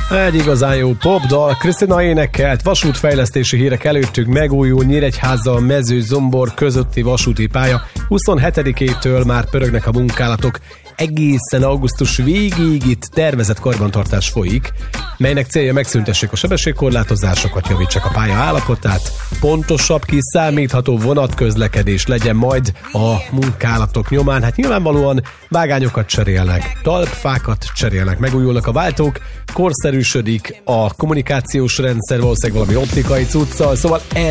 Egy igazán jó popdal, Krisztina énekelt, vasútfejlesztési hírek előttünk, megújul Nyíregyháza Mezőzombor közötti vasúti pálya. 27-től már pörögnek a munkálatok, egészen augusztus végéig itt tervezett karbantartás folyik, melynek célja megszüntessék a sebességkorlátozásokat, javítsák a pálya állapotát, pontosabb, kiszámítható vonatközlekedés legyen majd a munkálatok nyomán. Hát nyilvánvalóan vágányokat cserélnek, talpfákat cserélnek, megújulnak a váltók, korszerűsödik a kommunikációs rendszer, valószínűleg valami optikai cuccal, szóval